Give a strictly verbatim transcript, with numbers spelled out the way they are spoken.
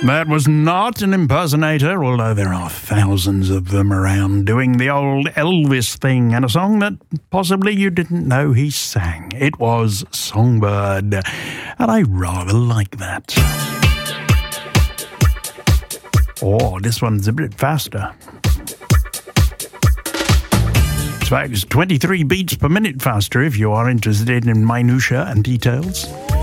That was not an impersonator, although there are thousands of them around doing the old Elvis thing, and a song that possibly you didn't know he sang. It was Songbird, and I rather like that. Oh, this one's a bit faster. In fact, it's twenty-three beats per minute faster if you are interested in minutiae and details.